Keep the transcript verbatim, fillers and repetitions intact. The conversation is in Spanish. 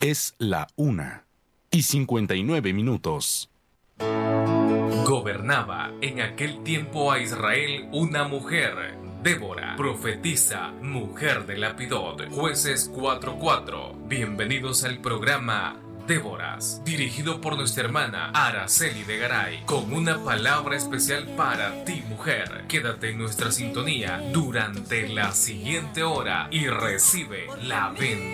Es la una y cincuenta y nueve minutos. Gobernaba en aquel tiempo a Israel una mujer, Débora, profetisa, mujer de Lapidot. Jueces cuatro cuatro. Bienvenidos al programa Déboras, dirigido por nuestra hermana Araceli de Garay, con una palabra especial para ti, mujer. Quédate en nuestra sintonía durante la siguiente hora y recibe la bendición.